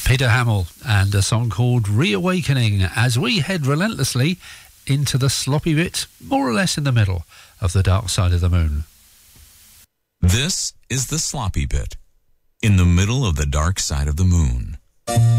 Peter Hamill and a song called Reawakening as we head relentlessly into the sloppy bit, more or less in the middle of the dark side of the moon. This is the sloppy bit, in the middle of the dark side of the moon.